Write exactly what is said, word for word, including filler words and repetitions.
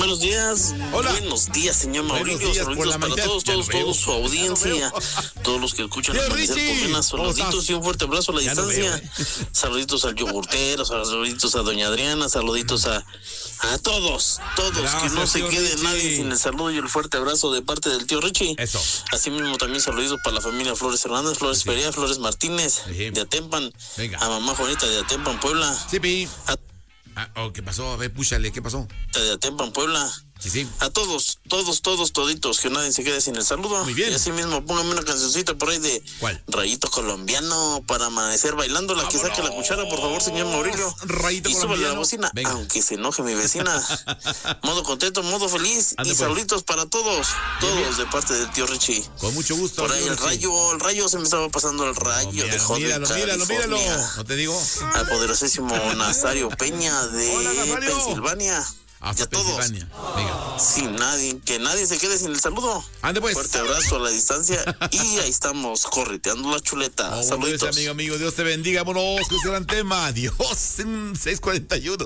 Buenos días. Hola. Buenos días, señor Mauricio. Buenos días, saluditos para mitad. todos, todos, todos, su audiencia, todos los que escuchan Tío Amanecer Richie, con Venas. ¿cómo Saluditos estás? y un fuerte abrazo a la Ya no distancia. veo, eh. Saluditos al yogurtero, saluditos a doña Adriana, saluditos a, a todos, todos, Gracias, que no se tío quede Richie. nadie sin el saludo y el fuerte abrazo de parte del tío Richie. Eso. Asimismo también saluditos para la familia Flores Hernández, Flores Sí. Perea, Flores Martínez, Sí. de Atempan, Venga. a mamá Juanita de Atempan, Puebla, Sí, pi. a Ah, oh, ¿qué pasó? A ver, púchale, ¿qué pasó? de Atempan, Puebla. Sí, sí. A todos, todos, todos, toditos, que nadie se quede sin el saludo. Muy bien. Y así mismo póngame una cancioncita por ahí de ¿Cuál? Rayito Colombiano para amanecer bailando. La que saque la cuchara, por favor, señor Mauricio. Rayito Y súbale la colombiano. bocina, Venga. aunque se enoje mi vecina. Modo contento, modo feliz. Ande, y pues. saluditos para todos, todos Bien, bien. de parte del tío Richie. Con mucho gusto. Por ahí tío el Richie. rayo, el rayo se me estaba pasando el rayo Oh, de míralo, Hollywood, míralo, míralo, míralo. California. ¿No te digo? Al poderosísimo Nazario Peña de Hola, Nazario. Pensilvania. Y Hasta a todos. Pensilvania. Venga. Sin nadie, que nadie se quede sin el saludo. Ande, pues. Fuerte abrazo a la distancia y ahí estamos correteando la chuleta. Oh, Saluditos. amigo, amigo, Dios te bendiga. Vámonos, que será el tema. Dios, en seis cuarenta y uno.